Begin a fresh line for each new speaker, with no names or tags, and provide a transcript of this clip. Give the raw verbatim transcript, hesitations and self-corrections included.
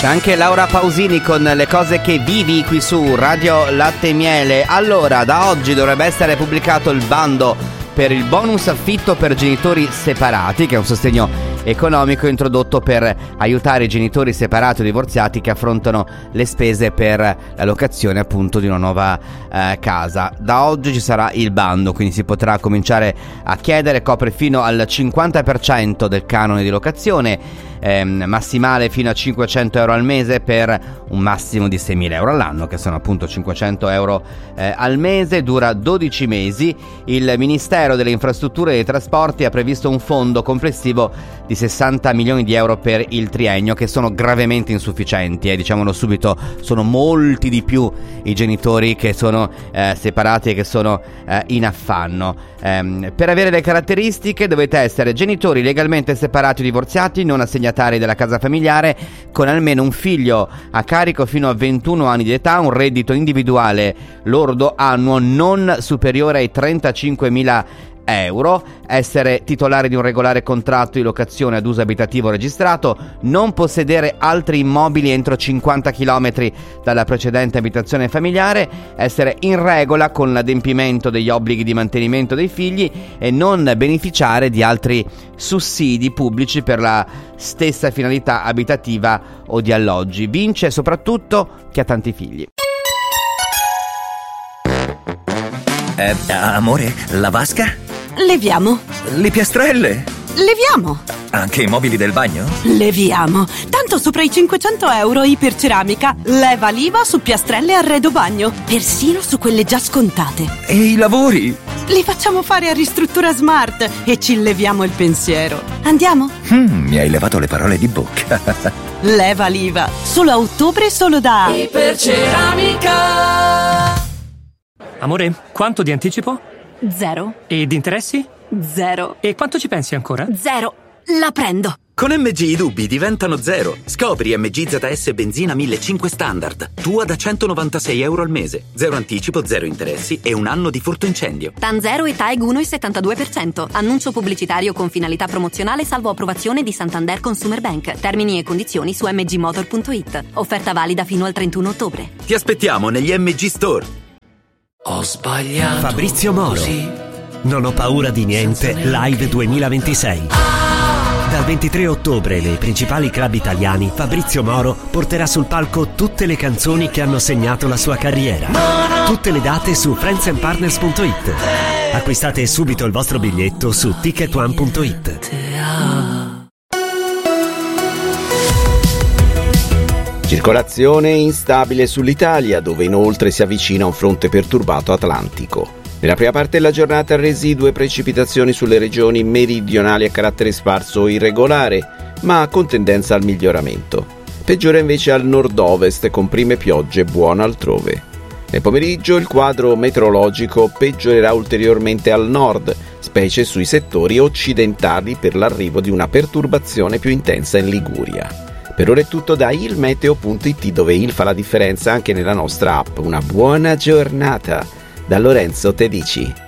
C'è anche Laura Pausini con le cose che vivi qui su Radio Latte e Miele. Allora, da oggi dovrebbe essere pubblicato il bando per il bonus affitto per genitori separati, che è un sostegno economico introdotto per aiutare i genitori separati o divorziati che affrontano le spese per la locazione appunto di una nuova eh, casa. Da oggi ci sarà il bando, quindi si potrà cominciare a chiedere, copre fino al cinquanta per cento del canone di locazione, ehm, massimale fino a cinquecento euro al mese per un massimo di seimila euro all'anno, che sono appunto cinquecento euro eh, al mese, dura dodici mesi. Il Ministero delle Infrastrutture e dei Trasporti ha previsto un fondo complessivo di sessanta milioni di euro per il triennio, che sono gravemente insufficienti, eh, diciamolo subito, sono molti di più i genitori che sono eh, separati e che sono eh, in affanno. Ehm, per avere le caratteristiche dovete essere genitori legalmente separati o divorziati, non assegnatari della casa familiare, con almeno un figlio a carico fino a ventuno anni di età, un reddito individuale lordo annuo non superiore ai trentacinquemila euro, essere titolare di un regolare contratto di locazione ad uso abitativo registrato, non possedere altri immobili entro cinquanta chilometri dalla precedente abitazione familiare, essere in regola con l'adempimento degli obblighi di mantenimento dei figli e non beneficiare di altri sussidi pubblici per la stessa finalità abitativa o di alloggi. Vince soprattutto chi ha tanti figli.
Eh, amore, la vasca?
Leviamo.
Le piastrelle?
Leviamo.
Anche i mobili del bagno?
Leviamo. Tanto sopra i cinquecento euro Iperceramica leva l'I V A su piastrelle e arredo bagno, persino su quelle già scontate.
E i lavori?
Li facciamo fare a Ristruttura Smart e ci leviamo il pensiero. Andiamo?
Mm, mi hai levato le parole di bocca.
Leva l'I V A. Solo a ottobre, solo da Iperceramica.
Amore, quanto di anticipo?
Zero.
E di interessi?
Zero.
E quanto ci pensi ancora?
Zero. La prendo.
Con M G i dubbi diventano zero. Scopri M G Z S benzina millecinquecento standard. Tua da centonovantasei euro al mese. Zero anticipo, zero interessi e un anno di furto incendio.
TAN zero e T A E G uno virgola settantadue per cento. Annuncio pubblicitario con finalità promozionale salvo approvazione di Santander Consumer Bank. Termini e condizioni su m g motor punto i t. Offerta valida fino al trentuno ottobre.
Ti aspettiamo negli M G Store.
Ho sbagliato.
Fabrizio Moro.
Così.
Non ho paura di niente Live duemilaventisei. Dal ventitré ottobre nei principali club italiani Fabrizio Moro porterà sul palco tutte le canzoni che hanno segnato la sua carriera. Tutte le date su friends and partners punto i t. Acquistate subito il vostro biglietto su ticket one punto i t.
Circolazione instabile sull'Italia, dove inoltre si avvicina un fronte perturbato atlantico. Nella prima parte della giornata residue precipitazioni sulle regioni meridionali a carattere sparso o irregolare, ma con tendenza al miglioramento. Peggiora invece al nord-ovest, con prime piogge buone altrove. Nel pomeriggio il quadro meteorologico peggiorerà ulteriormente al nord, specie sui settori occidentali per l'arrivo di una perturbazione più intensa in Liguria. Per ora è tutto da il meteo punto i t, dove il fa la differenza anche nella nostra app. Una buona giornata da Lorenzo Tedici.